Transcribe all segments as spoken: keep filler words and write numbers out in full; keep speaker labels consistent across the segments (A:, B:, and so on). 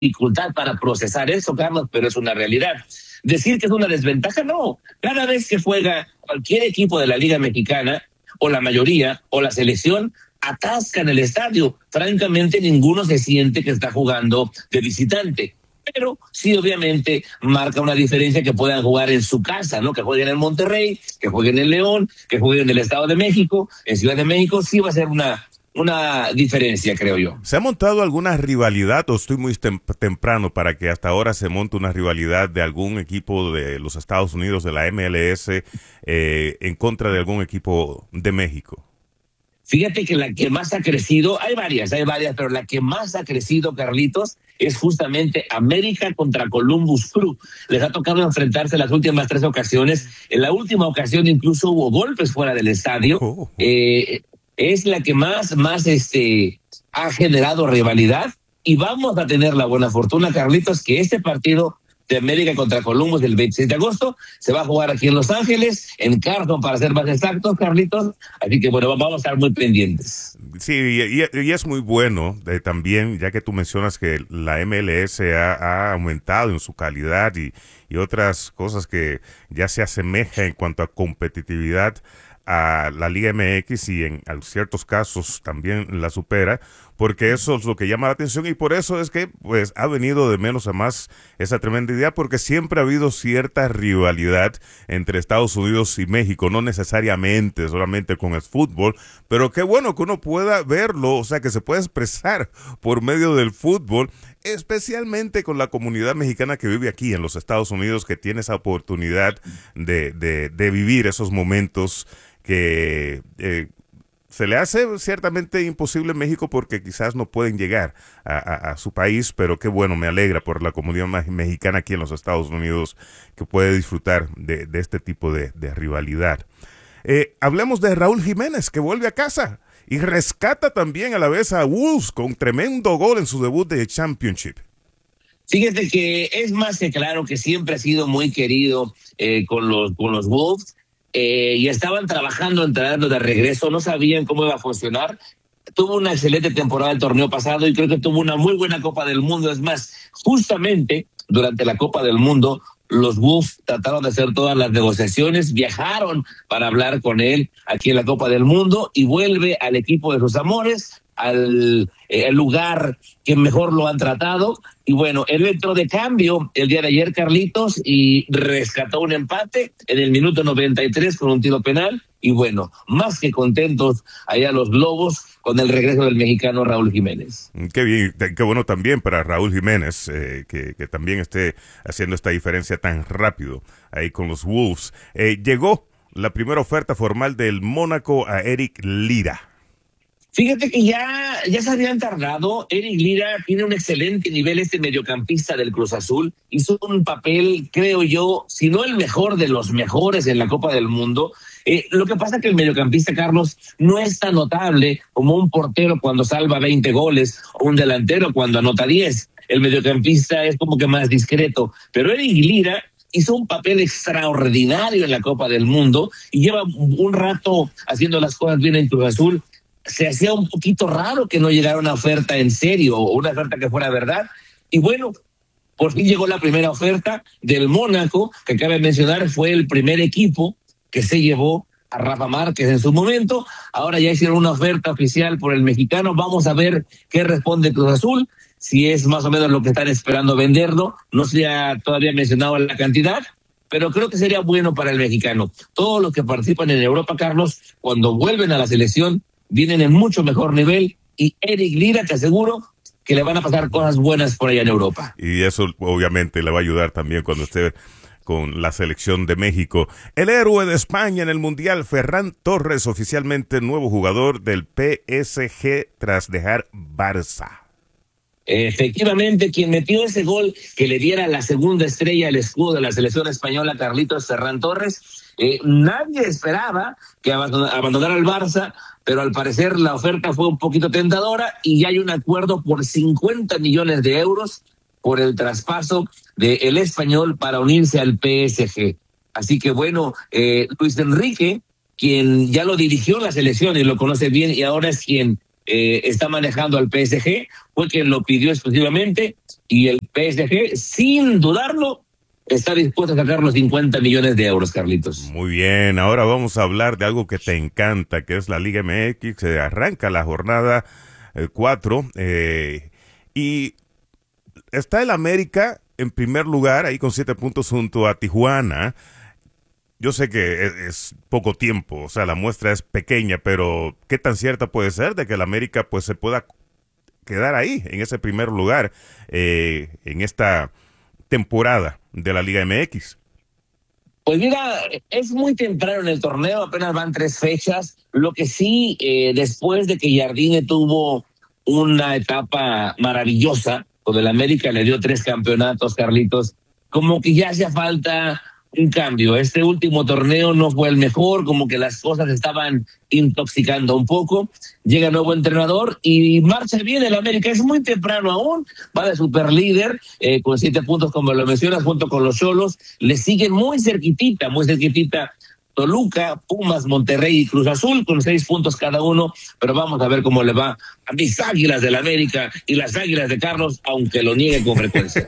A: dificultad para procesar eso, Carlos, pero es una realidad. Decir que es una desventaja, no. Cada vez que juega cualquier equipo de la Liga Mexicana, o la mayoría, o la selección, atascan el estadio. Francamente, ninguno se siente que está jugando de visitante. Pero sí, obviamente, marca una diferencia que puedan jugar en su casa, ¿no? Que jueguen en Monterrey, que jueguen en León, que jueguen en el Estado de México, en Ciudad de México, sí va a ser una, una diferencia, creo yo.
B: ¿Se ha montado alguna rivalidad o estoy muy tem temprano para que hasta ahora se monte una rivalidad de algún equipo de los Estados Unidos, de la M L S, eh, en contra de algún equipo de México?
A: Fíjate que la que más ha crecido, hay varias, hay varias, pero la que más ha crecido, Carlitos, es justamente América contra Columbus Crew. Les ha tocado enfrentarse las últimas tres ocasiones. En la última ocasión incluso hubo golpes fuera del estadio.
B: Oh.
A: Eh, es la que más, más este, ha generado rivalidad. Y vamos a tener la buena fortuna, Carlitos, que este partido de América contra Columbus el veintiséis de agosto se va a jugar aquí en Los Ángeles, en Carson para ser más exactos, Carlitos, así que bueno, vamos a estar muy pendientes.
B: Sí, y, y es muy bueno eh, también, ya que tú mencionas que la M L S ha, ha aumentado en su calidad y, y otras cosas que ya se asemeja en cuanto a competitividad a la Liga M X y en ciertos casos también la supera, porque eso es lo que llama la atención y por eso es que pues ha venido de menos a más esa tremenda idea, porque siempre ha habido cierta rivalidad entre Estados Unidos y México, no necesariamente solamente con el fútbol, pero qué bueno que uno pueda verlo, o sea, que se pueda expresar por medio del fútbol, especialmente con la comunidad mexicana que vive aquí en los Estados Unidos, que tiene esa oportunidad de, de, de vivir esos momentos que eh, se le hace ciertamente imposible en México porque quizás no pueden llegar a, a, a su país, pero qué bueno, me alegra por la comunidad mexicana aquí en los Estados Unidos que puede disfrutar de, de este tipo de, de rivalidad. Eh, hablemos de Raúl Jiménez, que vuelve a casa y rescata también a la vez a Wolves con tremendo gol en su debut de Championship.
A: Fíjate que es más que claro que siempre ha sido muy querido eh, con los, con los Wolves. Eh, y estaban trabajando en traerlo de regreso, no sabían cómo iba a funcionar. Tuvo una excelente temporada el torneo pasado y creo que tuvo una muy buena Copa del Mundo. Es más, justamente durante la Copa del Mundo, los Wolves trataron de hacer todas las negociaciones, viajaron para hablar con él aquí en la Copa del Mundo y vuelve al equipo de sus amores, al eh, lugar que mejor lo han tratado. Y bueno, él entró de cambio el día de ayer, Carlitos, y rescató un empate en el minuto noventa y tres con un tiro penal. Y bueno, más que contentos allá los Lobos con el regreso del mexicano Raúl Jiménez.
B: Qué bien, qué bueno también para Raúl Jiménez, eh, que, que también esté haciendo esta diferencia tan rápido ahí con los Wolves. Eh, llegó la primera oferta formal del Mónaco a Eric Lira.
A: Fíjate que ya, ya se habían tardado. Eric Lira tiene un excelente nivel, este mediocampista del Cruz Azul. Hizo un papel, creo yo, si no el mejor de los mejores en la Copa del Mundo. Eh, lo que pasa es que el mediocampista, Carlos, no es tan notable como un portero cuando salva veinte goles o un delantero cuando anota diez. El mediocampista es como que más discreto. Pero Eric Lira hizo un papel extraordinario en la Copa del Mundo y lleva un rato haciendo las cosas bien en Cruz Azul. Se hacía un poquito raro que no llegara una oferta en serio o una oferta que fuera verdad. Y bueno, por fin llegó la primera oferta del Mónaco, que cabe mencionar fue el primer equipo que se llevó a Rafa Márquez en su momento. Ahora ya hicieron una oferta oficial por el mexicano. Vamos a ver qué responde Cruz Azul, si es más o menos lo que están esperando venderlo. No se ha todavía mencionado la cantidad, pero creo que sería bueno para el mexicano. Todos los que participan en Europa, Carlos, cuando vuelven a la selección, vienen en mucho mejor nivel y Eric Lira, te aseguro que le van a pasar cosas buenas por allá en Europa.
B: Y eso obviamente le va a ayudar también cuando esté con la selección de México. El héroe de España en el Mundial, Ferran Torres, oficialmente nuevo jugador del P S G tras dejar Barça.
A: Efectivamente, quien metió ese gol que le diera la segunda estrella al escudo de la selección española, Carlitos Ferran Torres, eh, nadie esperaba que abandonara el Barça, pero al parecer la oferta fue un poquito tentadora y ya hay un acuerdo por cincuenta millones de euros por el traspaso del español para unirse al P S G. Así que bueno, eh, Luis Enrique, quien ya lo dirigió en la selección y lo conoce bien y ahora es quien eh, está manejando al P S G, fue quien lo pidió exclusivamente, y el P S G, sin dudarlo, está dispuesto a sacar los cincuenta millones de euros, Carlitos.
B: Muy bien, ahora vamos a hablar de algo que te encanta, que es la Liga M X. Se arranca la jornada cuatro eh, y está el América en primer lugar, ahí con siete puntos junto a Tijuana. Yo sé que es, es poco tiempo, o sea, la muestra es pequeña, pero ¿qué tan cierta puede ser de que el América pues se pueda quedar ahí, en ese primer lugar, eh, en esta temporada de la Liga M X?
A: Pues mira, es muy temprano en el torneo, apenas van tres fechas. Lo que sí, eh, después de que Jardine tuvo una etapa maravillosa, con el América le dio tres campeonatos, Carlitos, como que ya hacía falta un cambio. Este último torneo no fue el mejor, como que las cosas estaban intoxicando un poco. Llega nuevo entrenador y marcha bien el América. Es muy temprano aún, va de superlíder, eh, con siete puntos, como lo mencionas, junto con los Xolos. Le siguen muy cerquitita, muy cerquitita Toluca, Pumas, Monterrey y Cruz Azul, con seis puntos cada uno, pero vamos a ver cómo le va a mis Águilas del América y las Águilas de Carlos, aunque lo niegue con frecuencia.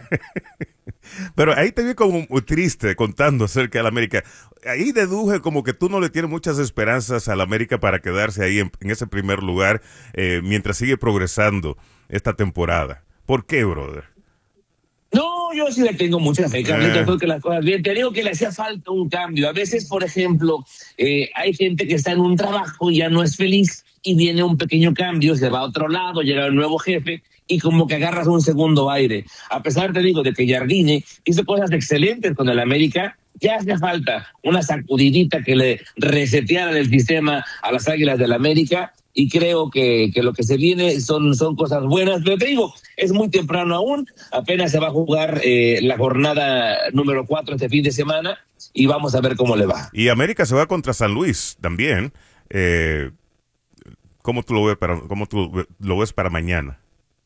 B: Pero ahí te vi como muy triste contando acerca del América. Ahí deduje como que tú no le tienes muchas esperanzas al América para quedarse ahí en, en ese primer lugar eh, mientras sigue progresando esta temporada. ¿Por qué, brother?
A: No, yo sí le tengo mucha fe, Carlito,
B: Eh.
A: creo que las cosas bien. Te digo que le hacía falta un cambio. A veces, por ejemplo, eh, hay gente que está en un trabajo y ya no es feliz y viene un pequeño cambio, se va a otro lado, llega el nuevo jefe y como que agarras un segundo aire. A pesar, te digo, de que Jardine hizo cosas excelentes con el América, ya hace falta una sacudidita que le reseteara el sistema a las Águilas del América, y creo que, que lo que se viene son, son cosas buenas, pero te digo, es muy temprano aún, apenas se va a jugar eh, la jornada número cuatro este fin de semana y vamos a ver cómo le va.
B: Y América se va contra San Luis también. Eh, ¿cómo tú lo ves para, cómo tú lo ves para mañana?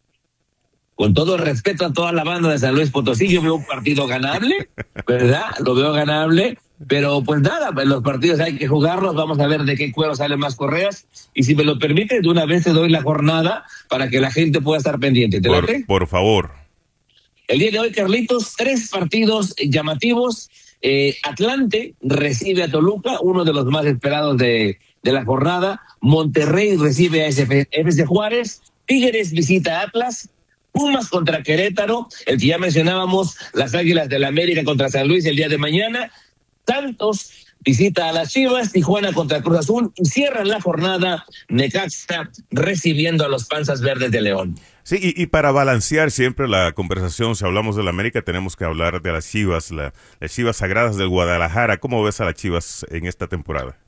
A: Con todo el respeto a toda la banda de San Luis Potosí, yo veo un partido ganable, ¿verdad? Lo veo ganable, pero pues nada, los partidos hay que jugarlos, vamos a ver de qué cuero salen más correas, y si me lo permite, de una vez te doy la jornada para que la gente pueda estar pendiente. ¿Te
B: Por,
A: late?
B: por favor.
A: El día de hoy, Carlitos, tres partidos llamativos. Eh, Atlante recibe a Toluca, uno de los más esperados de, de la jornada. Monterrey recibe a F C Juárez. Tigres visita a Atlas. Pumas contra Querétaro, el que ya mencionábamos, las Águilas del América contra San Luis el día de mañana. Santos visita a las Chivas, Tijuana contra Cruz Azul, y cierran la jornada Necaxa recibiendo a los Panzas Verdes de León.
B: Sí, y, y para balancear siempre la conversación, si hablamos de la América, tenemos que hablar de las Chivas, la, las Chivas Sagradas del Guadalajara. ¿Cómo ves a las Chivas en esta temporada?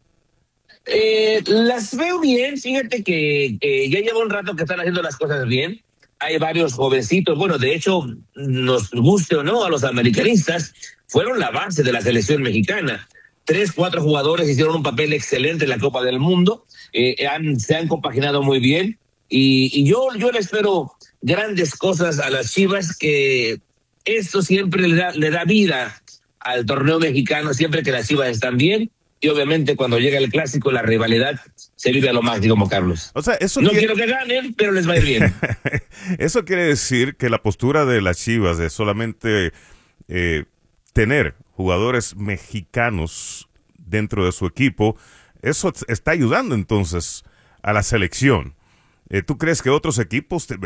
A: Eh, las veo bien, fíjate que eh, ya lleva un rato que están haciendo las cosas bien. Hay varios jovencitos, bueno, de hecho, nos guste o no a los americanistas, fueron la base de la selección mexicana. Tres, cuatro jugadores hicieron un papel excelente en la Copa del Mundo, eh, han, se han compaginado muy bien, y, y yo, yo le espero grandes cosas a las Chivas, que esto siempre le da, le da vida al torneo mexicano, siempre que las Chivas están bien. Y obviamente cuando llega el clásico, la rivalidad se vive a lo máximo, Carlos.
B: O sea, eso
A: no
B: quiere...
A: quiero que ganen, pero les va a ir bien.
B: Eso quiere decir que la postura de las Chivas de solamente eh, tener jugadores mexicanos dentro de su equipo, eso está ayudando entonces a la selección. Eh, ¿Tú crees que otros equipos te,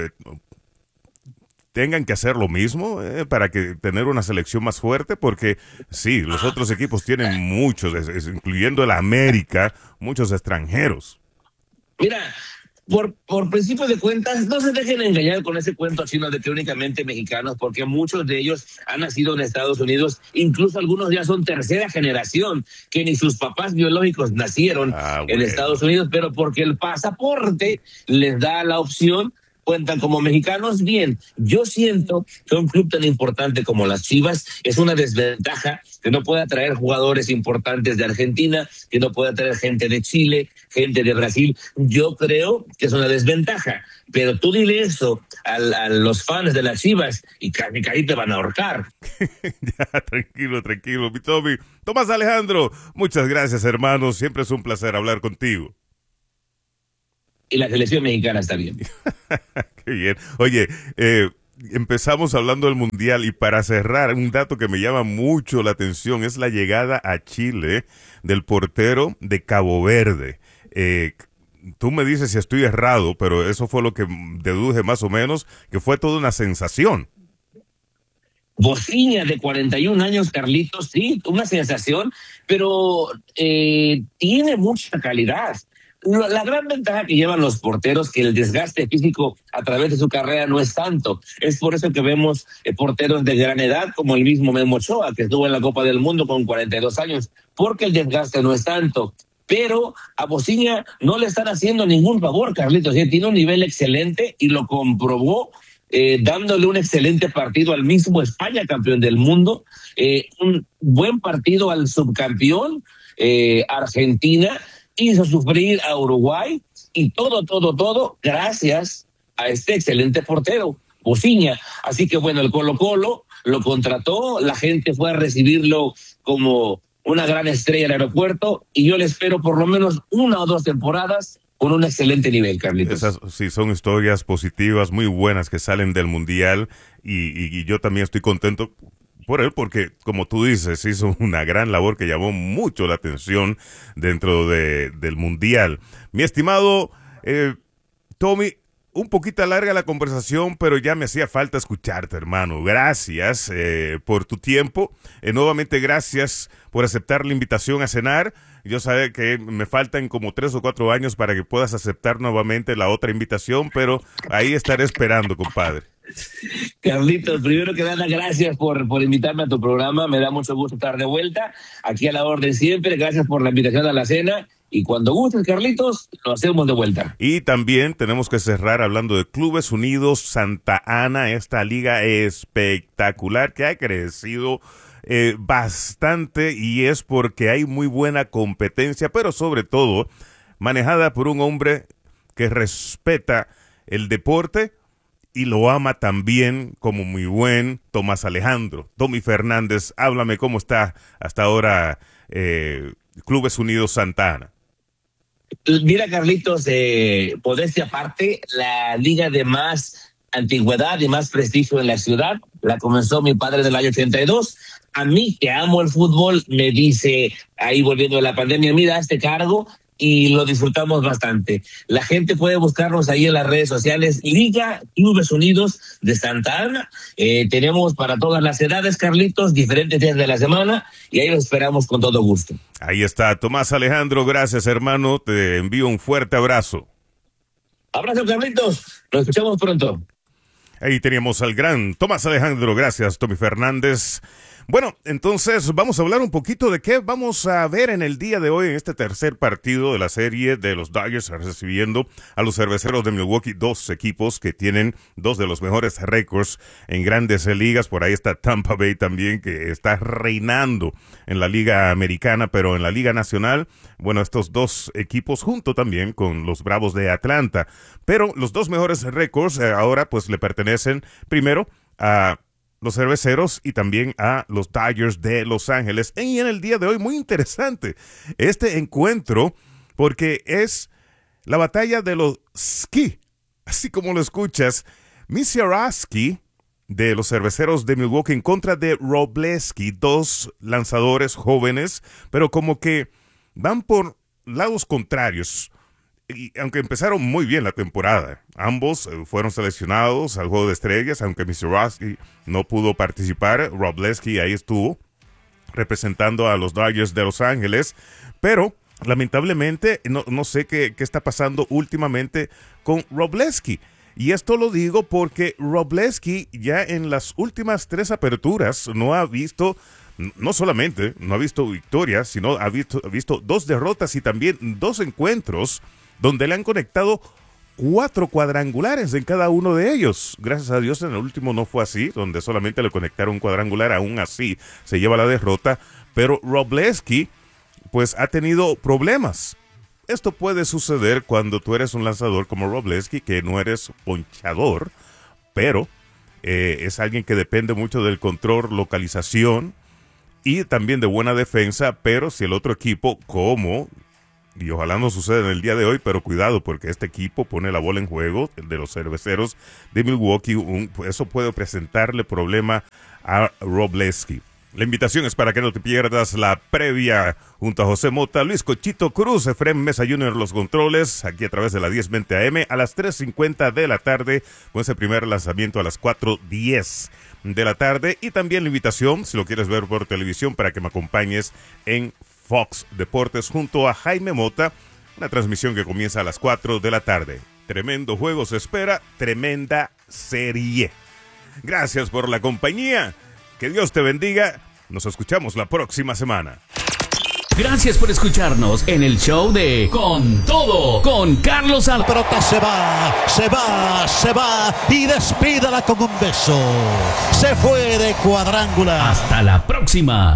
B: tengan que hacer lo mismo eh, para que tener una selección más fuerte? Porque sí, los otros equipos tienen muchos, es, es, incluyendo el América, muchos extranjeros.
A: Mira, por, por principio de cuentas, no se dejen engañar con ese cuento chino de que únicamente mexicanos, porque muchos de ellos han nacido en Estados Unidos, incluso algunos ya son tercera generación, que ni sus papás biológicos nacieron
B: ah,
A: en
B: bueno.
A: Estados Unidos, pero porque el pasaporte les da la opción, cuentan como mexicanos. Bien, yo siento que un club tan importante como las Chivas es una desventaja que no pueda traer jugadores importantes de Argentina, que no pueda traer gente de Chile, gente de Brasil. Yo creo que es una desventaja, pero tú dile eso a, a los fans de las Chivas y casi casi te van a ahorcar.
B: Ya, tranquilo, tranquilo, mi Tommy. Tomás Alejandro, muchas gracias, hermano. Siempre es un placer hablar contigo.
A: y la selección mexicana está bien.
B: Qué bien. Oye, eh, empezamos hablando del Mundial y para cerrar, un dato que me llama mucho la atención es la llegada a Chile del portero de Cabo Verde. Eh, tú me dices si estoy errado, pero eso fue lo que deduje más o menos, que fue toda una sensación.
A: Bociña, de cuarenta y un años, Carlitos, sí, una sensación, pero eh, tiene mucha calidad. La gran ventaja que llevan los porteros, que el desgaste físico a través de su carrera no es tanto. Es por eso que vemos eh, porteros de gran edad, como el mismo Memo Ochoa, que estuvo en la Copa del Mundo con cuarenta y dos años, porque el desgaste no es tanto. Pero a Bociña no le están haciendo ningún favor, Carlitos. ¿eh? Tiene un nivel excelente y lo comprobó eh, dándole un excelente partido al mismo España, campeón del mundo, eh, un buen partido al subcampeón, eh, Argentina, hizo sufrir a Uruguay y todo, todo, todo gracias a este excelente portero, Bociña. Así que bueno, el Colo-Colo lo contrató, la gente fue a recibirlo como una gran estrella al aeropuerto y yo le espero por lo menos una o dos temporadas con un excelente nivel, Carlitos.
B: Esas sí son historias positivas, muy buenas que salen del Mundial y, y, y yo también estoy contento por él porque, como tú dices, hizo una gran labor que llamó mucho la atención dentro de, del Mundial. Mi estimado eh, Tommy, un poquito larga la conversación, pero ya me hacía falta escucharte, hermano. Gracias eh, por tu tiempo. Eh, nuevamente, gracias por aceptar la invitación a cenar. Yo sé que me faltan como tres o cuatro años para que puedas aceptar nuevamente la otra invitación, pero ahí estaré esperando, compadre.
A: Carlitos, primero que nada, gracias por, por invitarme a tu programa. Me da mucho gusto estar de vuelta aquí a la orden siempre. Gracias por la invitación a la cena. Y cuando gustes, Carlitos, lo hacemos de vuelta.
B: Y también tenemos que cerrar hablando de Clubes Unidos Santa Ana, esta liga espectacular que ha crecido eh, bastante y es porque hay muy buena competencia, pero sobre todo manejada por un hombre que respeta el deporte y lo ama también como muy buen Tomás Alejandro. Tommy Fernández, háblame cómo está hasta ahora eh, Clubes Unidos Santa Ana.
A: Mira, Carlitos, eh, modestia aparte, la liga de más antigüedad y más prestigio en la ciudad la comenzó mi padre en el año ochenta y dos. A mí, que amo el fútbol, me dice, ahí volviendo de la pandemia, mira, este cargo, y lo disfrutamos bastante. La gente puede buscarnos ahí en las redes sociales, Liga Clubes Unidos de Santa Ana. Eh, tenemos para todas las edades, Carlitos, diferentes días de la semana, y ahí los esperamos con todo gusto.
B: Ahí está, Tomás Alejandro, gracias, hermano, te envío un fuerte abrazo.
A: Abrazo, Carlitos, nos escuchamos pronto.
B: Ahí teníamos al gran Tomás Alejandro, gracias, Tommy Fernández. Bueno, entonces vamos a hablar un poquito de qué vamos a ver en el día de hoy en este tercer partido de la serie de los Dodgers recibiendo a los Cerveceros de Milwaukee, dos equipos que tienen dos de los mejores récords en grandes ligas. Por ahí está Tampa Bay también, que está reinando en la liga americana, pero en la liga nacional, bueno, estos dos equipos junto también con los Bravos de Atlanta. Pero los dos mejores récords eh, ahora pues le pertenecen primero a los Cerveceros y también a los Dodgers de Los Ángeles. Y en el día de hoy, muy interesante este encuentro, porque es la batalla de los Ski, así como lo escuchas. Misiorowski de los Cerveceros de Milwaukee en contra de Wroblewski, dos lanzadores jóvenes, pero como que van por lados contrarios. Y aunque empezaron muy bien la temporada, ambos fueron seleccionados al Juego de Estrellas, aunque Misiorowski no pudo participar, Wroblewski ahí estuvo representando a los Dodgers de Los Ángeles, pero lamentablemente no, no sé qué, qué está pasando últimamente con Wroblewski. Y esto lo digo porque Wroblewski ya en las últimas tres aperturas no ha visto, no solamente no ha visto victorias, sino ha visto, ha visto dos derrotas y también dos encuentros donde le han conectado cuatro cuadrangulares en cada uno de ellos. Gracias a Dios en el último no fue así, donde solamente le conectaron un cuadrangular, aún así se lleva la derrota, pero Wroblewski pues ha tenido problemas. Esto puede suceder cuando tú eres un lanzador como Wroblewski, que no eres ponchador, pero eh, es alguien que depende mucho del control, localización y también de buena defensa, pero si el otro equipo, como y ojalá no suceda en el día de hoy, pero cuidado porque este equipo pone la bola en juego, el de los cerveceros de Milwaukee. Un, eso puede presentarle problema a Wroblewski. La invitación es para que no te pierdas la previa junto a José Mota, Luis Cochito Cruz, Efrem Mesa junior en los controles, aquí a través de la diez veinte A M a las tres cincuenta de la tarde, con ese primer lanzamiento a las cuatro diez de la tarde. Y también la invitación, si lo quieres ver por televisión, para que me acompañes en Fox Deportes junto a Jaime Mota, una transmisión que comienza a las cuatro de la tarde. Tremendo juego se espera, tremenda serie. Gracias por la compañía. Que Dios te bendiga. Nos escuchamos la próxima semana.
C: Gracias por escucharnos en el show de Con Todo, con Carlos Alvarez.
D: La pelota se va, se va, se va y despídala con un beso. Se fue de cuadrangular.
C: Hasta la próxima.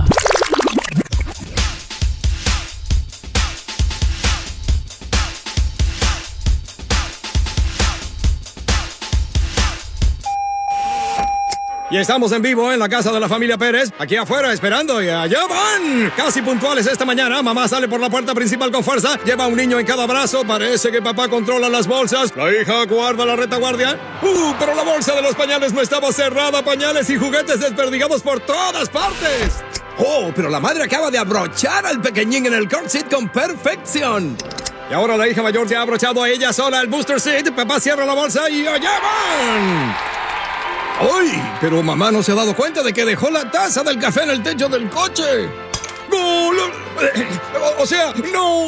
E: Y estamos en vivo en la casa de la familia Pérez, aquí afuera esperando, y allá van, casi puntuales esta mañana. Mamá sale por la puerta principal con fuerza, lleva un niño en cada brazo, parece que papá controla las bolsas, la hija guarda la retaguardia. Uh, pero la bolsa de los pañales no estaba cerrada, pañales y juguetes desperdigados por todas partes. Oh, pero la madre acaba de abrochar al pequeñín en el car seat con perfección. Y ahora la hija mayor ya ha abrochado a ella sola el booster seat, papá cierra la bolsa y allá van. ¡Ay! Pero mamá no se ha dado cuenta de que dejó la taza del café en el techo del coche. ¡Gol! O sea, ¡no!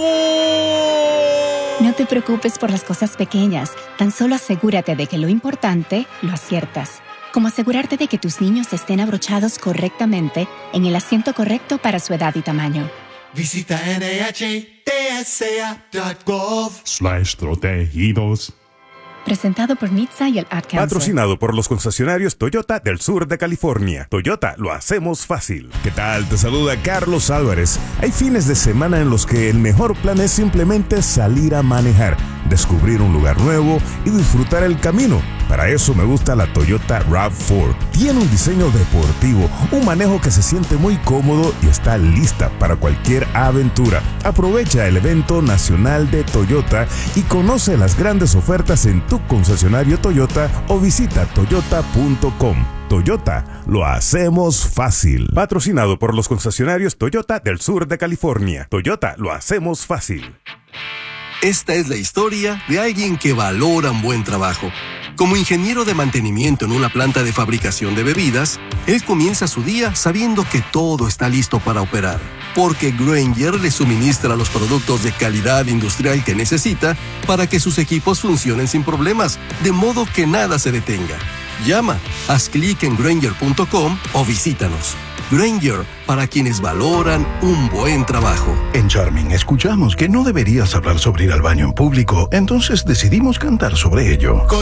F: No te preocupes por las cosas pequeñas. Tan solo asegúrate de que lo importante lo aciertas. Como asegurarte de que tus niños estén abrochados correctamente en el asiento correcto para su edad y tamaño.
G: Visita N H T S A punto gov
H: slash protegidos.
F: Presentado por N H T S A y el Ad Council.
B: Patrocinado por los concesionarios Toyota del sur de California. Toyota, lo hacemos fácil. ¿Qué tal? Te saluda Carlos Álvarez. Hay fines de semana en los que el mejor plan es simplemente salir a manejar, descubrir un lugar nuevo y disfrutar el camino. Para eso me gusta la Toyota RAV cuatro. Tiene un diseño deportivo, un manejo que se siente muy cómodo y está lista para cualquier aventura. Aprovecha el evento nacional de Toyota y conoce las grandes ofertas en tu concesionario Toyota o visita toyota punto com. Toyota, lo hacemos fácil. Patrocinado por los concesionarios Toyota del sur de California. Toyota, lo hacemos fácil.
I: Esta es la historia de alguien que valora un buen trabajo. Como ingeniero de mantenimiento en una planta de fabricación de bebidas, él comienza su día sabiendo que todo está listo para operar, porque Grainger le suministra los productos de calidad industrial que necesita para que sus equipos funcionen sin problemas, de modo que nada se detenga. Llama, haz clic en Grainger punto com o visítanos. Grainger, para quienes valoran un buen trabajo.
J: En Charming escuchamos que no deberías hablar sobre ir al baño en público, entonces decidimos cantar sobre ello.